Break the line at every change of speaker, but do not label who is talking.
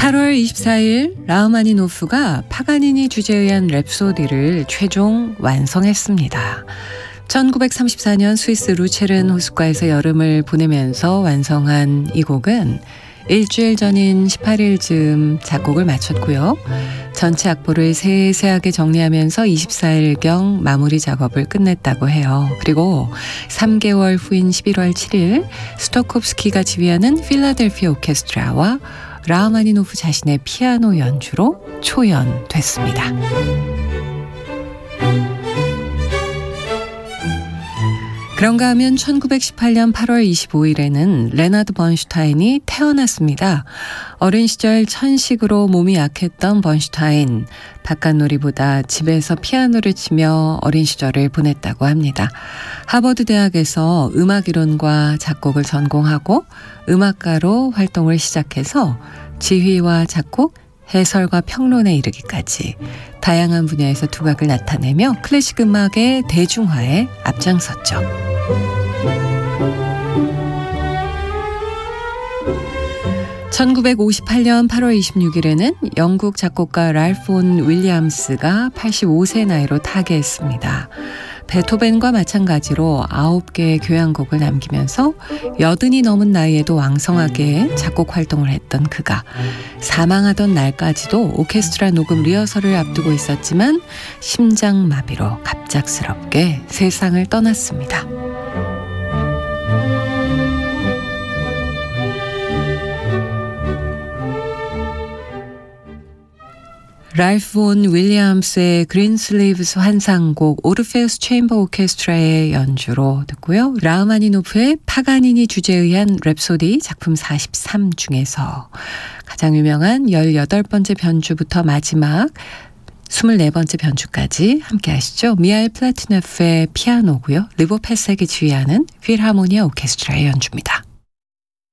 8월 24일 라흐마니노프가 파가니니 주제에 의한 랩소디를 최종 완성했습니다. 1934년 스위스 루체른 호숫가에서 여름을 보내면서 완성한 이 곡은 일주일 전인 18일쯤 작곡을 마쳤고요. 전체 악보를 세세하게 정리하면서 24일경 마무리 작업을 끝냈다고 해요. 그리고 3개월 후인 11월 7일 스토콥스키가 지휘하는 필라델피아 오케스트라와 라흐마니노프 자신의 피아노 연주로 초연됐습니다. 그런가 하면 1918년 8월 25일에는 레나드 번슈타인이 태어났습니다. 어린 시절 천식으로 몸이 약했던 번슈타인, 바깥놀이보다 집에서 피아노를 치며 어린 시절을 보냈다고 합니다. 하버드 대학에서 음악이론과 작곡을 전공하고 음악가로 활동을 시작해서 지휘와 작곡, 해설과 평론에 이르기까지 다양한 분야에서 두각을 나타내며 클래식 음악의 대중화에 앞장섰죠. (1958년 8월 26일에는) 영국 작곡가 랄프 온 윌리엄스가 85세 나이로 타계했습니다. 베토벤과 마찬가지로 9개의 교향곡을 남기면서 80이 넘은 나이에도 왕성하게 작곡 활동을 했던 그가 사망하던 날까지도 오케스트라 녹음 리허설을 앞두고 있었지만 심장마비로 갑작스럽게 세상을 떠났습니다. 랄프 온 윌리엄스의 그린슬리브스 환상곡 오르페우스 체인버 오케스트라의 연주로 듣고요. 라흐마니노프의 파가니니 주제에 의한 랩소디 작품 43 중에서 가장 유명한 18번째 변주부터 마지막 24번째 변주까지 함께 하시죠. 미하일 플라티노프의 피아노고요. 르보 페색이 지휘하는 필하모니아 오케스트라의 연주입니다.